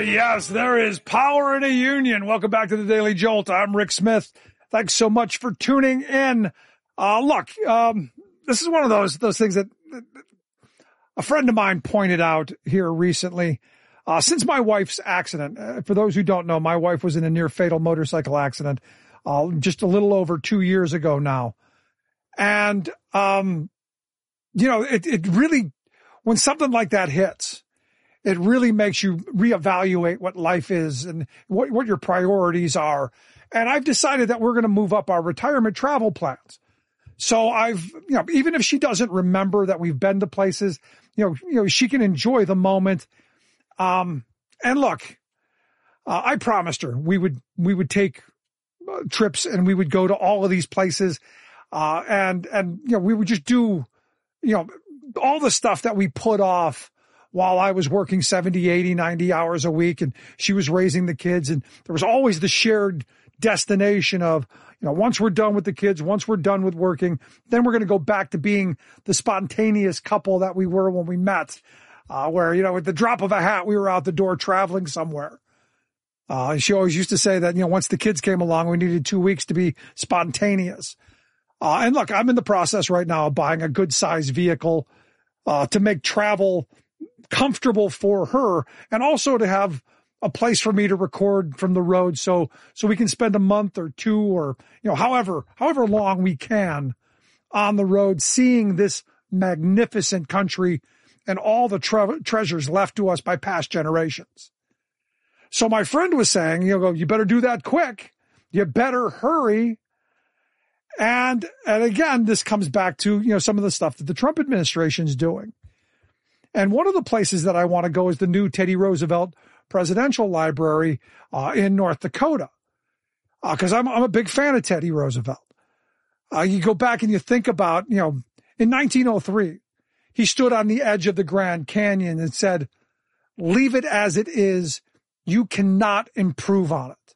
Yes, there is power in a union. Welcome back to the Daily Jolt. I'm Rick Smith. Thanks so much for tuning in. This is one of those things that a friend of mine pointed out here recently. Since my wife's accident, for those who don't know, my wife was in a near fatal motorcycle accident just a little over 2 years ago now. And, it really, when something like that hits, it really makes you reevaluate what life is and what your priorities are. And I've decided that we're going to move up our retirement travel plans. So even if she doesn't remember that we've been to places, she can enjoy the moment. And look, I promised her we would take trips and we would go to all of these places. And we would just do, all the stuff that we put off while I was working 70, 80, 90 hours a week and she was raising the kids. And there was always the shared destination of, once we're done with the kids, once we're done with working, then we're going to go back to being the spontaneous couple that we were when we met, where, at the drop of a hat, we were out the door traveling somewhere. She always used to say that, once the kids came along, we needed 2 weeks to be spontaneous. And look, I'm in the process right now of buying a good size vehicle, to make travel comfortable for her and also to have a place for me to record from the road. So we can spend a month or two or, however long we can on the road, seeing this magnificent country and all the treasures left to us by past generations. So my friend was saying, you better do that quick. You better hurry. And again, this comes back to, some of the stuff that the Trump administration is doing. And one of the places that I want to go is the new Teddy Roosevelt Presidential Library in North Dakota, because I'm a big fan of Teddy Roosevelt. You go back and you think about, in 1903, he stood on the edge of the Grand Canyon and said, "Leave it as it is. You cannot improve on it."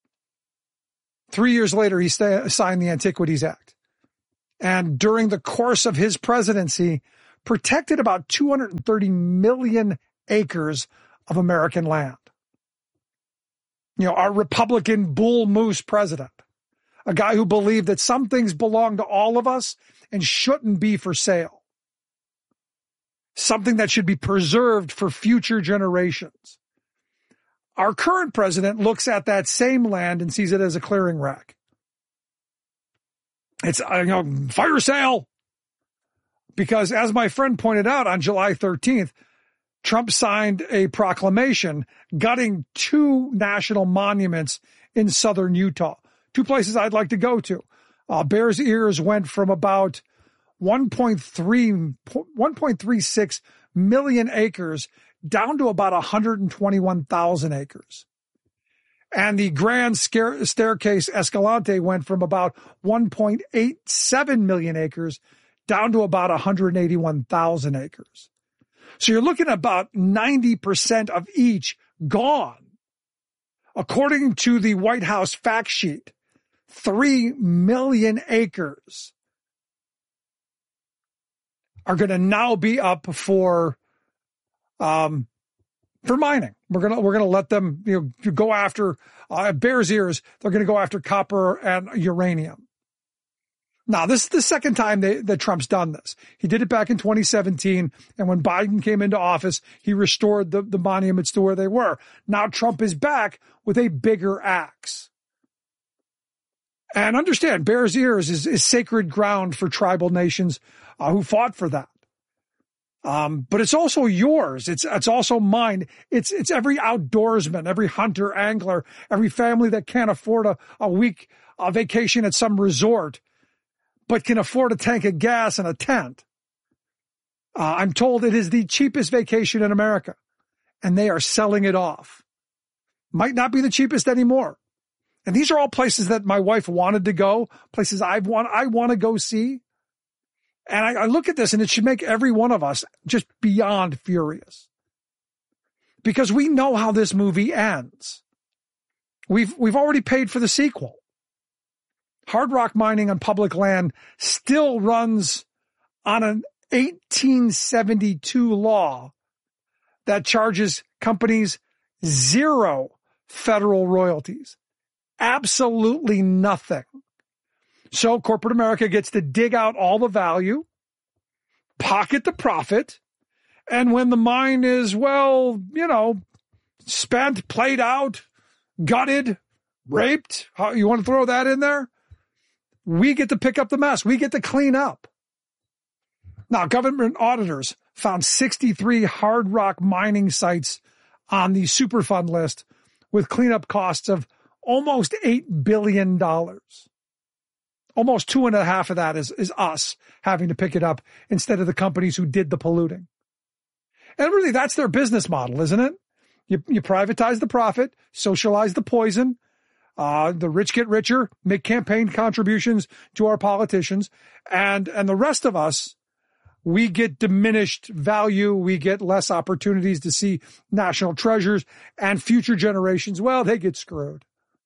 3 years later, he signed the Antiquities Act. And during the course of his presidency, protected about 230 million acres of American land. Our Republican bull moose president, a guy who believed that some things belong to all of us and shouldn't be for sale. Something that should be preserved for future generations. Our current president looks at that same land and sees it as a clearing rack. It's, fire sale. Because as my friend pointed out on July 13th, Trump signed a proclamation gutting 2 national monuments in southern Utah, 2 places I'd like to go to. Bears Ears went from about 1.36 million acres down to about 121,000 acres. And the Grand Staircase Escalante went from about 1.87 million acres down to about 181,000 acres. So you're looking at about 90% of each gone. According to the White House fact sheet, 3 million acres are going to now be up for mining. We're going to let them, go after Bears Ears. They're going to go after copper and uranium. Now, this is the second time that Trump's done this. He did it back in 2017, and when Biden came into office, he restored the monuments to where they were. Now Trump is back with a bigger axe. And understand, Bears Ears is sacred ground for tribal nations who fought for that. But it's also yours. It's also mine. It's every outdoorsman, every hunter, angler, every family that can't afford a week vacation at some resort, but can afford a tank of gas and a tent. I'm told it is the cheapest vacation in America, and they are selling it off. Might not be the cheapest anymore. And these are all places that my wife wanted to go, places I want to go see. And I look at this, and it should make every one of us just beyond furious. Because we know how this movie ends. We've already paid for the sequel. Hard rock mining on public land still runs on an 1872 law that charges companies Zero federal royalties. Absolutely nothing. So corporate America gets to dig out all the value, pocket the profit, and when the mine is, well, spent, played out, gutted, raped, you want to throw that in there? We get to pick up the mess. We get to clean up. Now, government auditors found 63 hard rock mining sites on the Superfund list with cleanup costs of almost $8 billion. Almost 2.5 of that is us having to pick it up instead of the companies who did the polluting. And really, that's their business model, isn't it? You privatize the profit, socialize the poison. The rich get richer, make campaign contributions to our politicians, and the rest of us, we get diminished value. We get less opportunities to see national treasures, and future generations, well, they get screwed.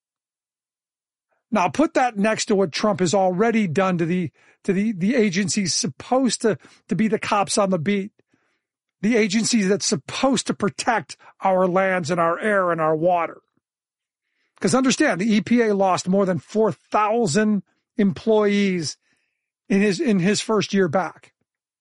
Now, put that next to what Trump has already done to the agencies supposed to be the cops on the beat, the agencies that's supposed to protect our lands and our air and our water. Because understand, the EPA lost more than 4,000 employees in his first year back.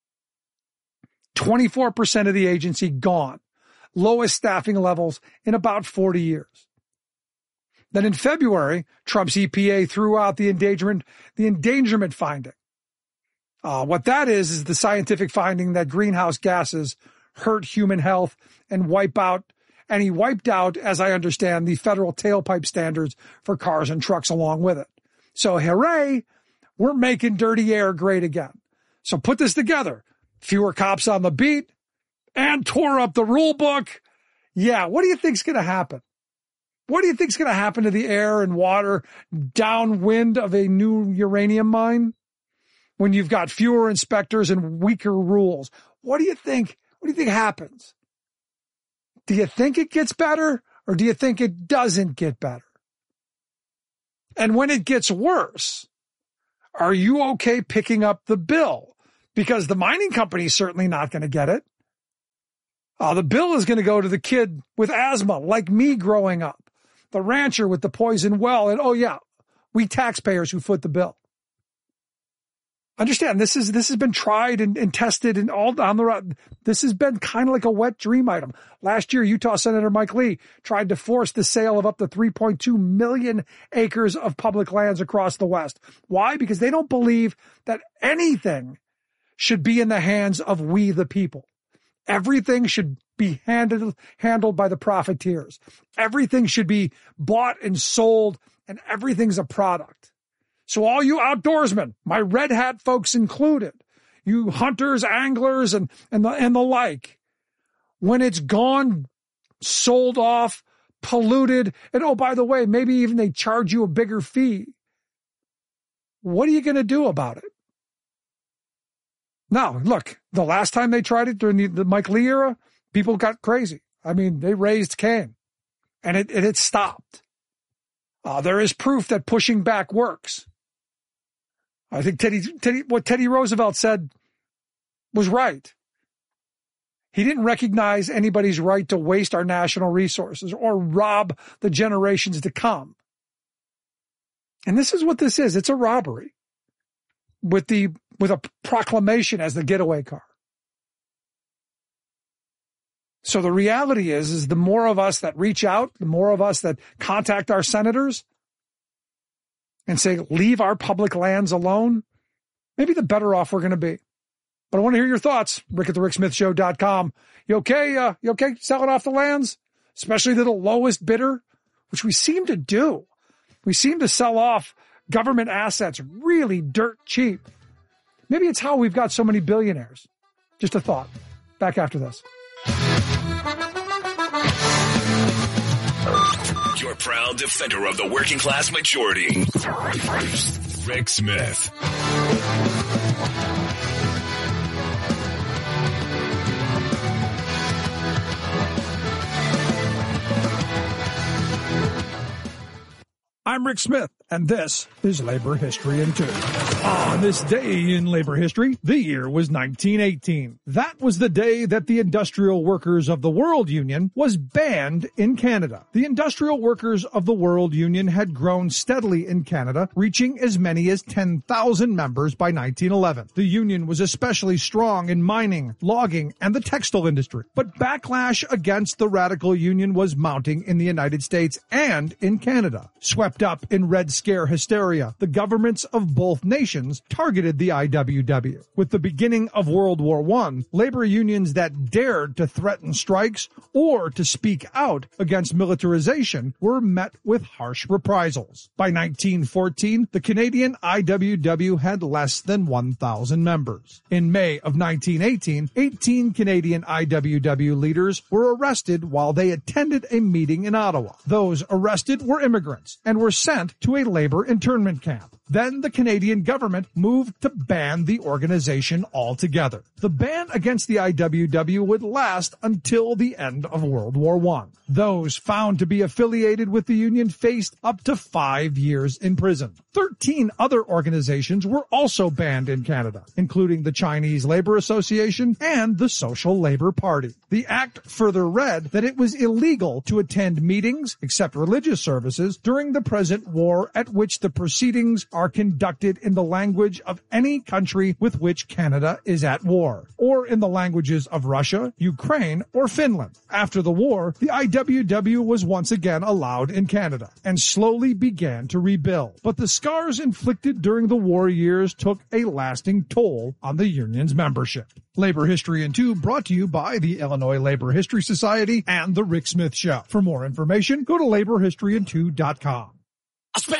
24% of the agency gone. Lowest staffing levels in about 40 years. Then in February, Trump's EPA threw out the endangerment finding. What that is the scientific finding that greenhouse gases hurt human health and he wiped out, as I understand, the federal tailpipe standards for cars and trucks along with it. So hooray, we're making dirty air great again. So put this together. Fewer cops on the beat and tore up the rule book. Yeah, what do you think's going to happen? What do you think's going to happen to the air and water downwind of a new uranium mine when you've got fewer inspectors and weaker rules? What do you think happens? Do you think it gets better or do you think it doesn't get better? And when it gets worse, are you okay picking up the bill? Because the mining company is certainly not going to get it. The bill is going to go to the kid with asthma, like me growing up, the rancher with the poison well, and oh yeah, we taxpayers who foot the bill. Understand, this has been tried and tested and all on the road. This has been kind of like a wet dream item. Last year, Utah Senator Mike Lee tried to force the sale of up to 3.2 million acres of public lands across the West. Why? Because they don't believe that anything should be in the hands of we the people. Everything should be handled by the profiteers. Everything should be bought and sold, and everything's a product. So all you outdoorsmen, my red hat folks included, you hunters, anglers, and the like, when it's gone, sold off, polluted, and oh, by the way, maybe even they charge you a bigger fee, what are you going to do about it? Now, look, the last time they tried it during the Mike Lee era, people got crazy. I mean, they raised Cain, and it stopped. There is proof that pushing back works. I think what Teddy Roosevelt said was right. He didn't recognize anybody's right to waste our national resources or rob the generations to come. And this is what this is. It's a robbery with a proclamation as the getaway car. So the reality is the more of us that reach out, the more of us that contact our senators and say, leave our public lands alone, maybe the better off we're going to be. But I want to hear your thoughts. Rick at thericksmithshow.com. You okay? You okay selling off the lands? Especially to the lowest bidder, which we seem to do. We seem to sell off government assets really dirt cheap. Maybe it's how we've got so many billionaires. Just a thought. Back after this. Your proud defender of the working class majority, Rick Smith. I'm Rick Smith, and this is Labor History in 2. On this day in labor history, the year was 1918. That was the day that the Industrial Workers of the World Union was banned in Canada. The Industrial Workers of the World Union had grown steadily in Canada, reaching as many as 10,000 members by 1911. The union was especially strong in mining, logging, and the textile industry. But backlash against the radical union was mounting in the United States and in Canada. Swept up in Red Scare hysteria, the governments of both nations targeted the IWW. With the beginning of World War I, labor unions that dared to threaten strikes or to speak out against militarization were met with harsh reprisals. By 1914, the Canadian IWW had less than 1,000 members. In May of 1918, 18 Canadian IWW leaders were arrested while they attended a meeting in Ottawa. Those arrested were immigrants and were sent to a labor internment camp. Then the Canadian government moved to ban the organization altogether. The ban against the IWW would last until the end of World War I. Those found to be affiliated with the union faced up to 5 years in prison. 13 other organizations were also banned in Canada, including the Chinese Labor Association and the Social Labor Party. The act further read that it was illegal to attend meetings, except religious services, during the present war at which the proceedings are conducted in the language of any country with which Canada is at war, or in the languages of Russia, Ukraine, or Finland. After the war, the IWW was once again allowed in Canada and slowly began to rebuild. But the scars inflicted during the war years took a lasting toll on the union's membership. Labor History in 2 brought to you by the Illinois Labor History Society and The Rick Smith Show. For more information, go to laborhistoryin2.com.